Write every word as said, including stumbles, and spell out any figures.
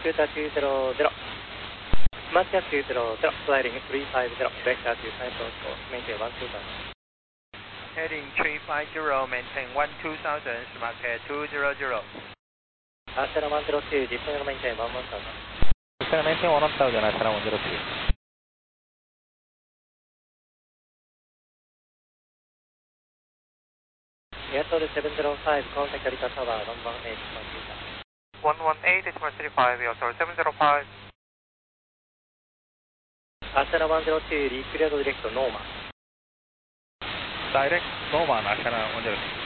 スクーターtwo zero zero。スマッチャーtwo zero zero。スライディングthree five zero。ベクターtwo five zero。メインテンone two thousand。 Heading three five zero, maintain one two thousand, smart cat two zero zero. アステラone zero two、実際のメインテンone one thousand。 実際のメインテンone one thousand、アステラone zero two。 エアトールseven zero five、コンタクトリタタワーone one eight、 one one eight, smart three five, Airtor seven zero five。 アステラone zero two、リクリアードディレクトノーマン。 Direct Nova, Astrana one zero two。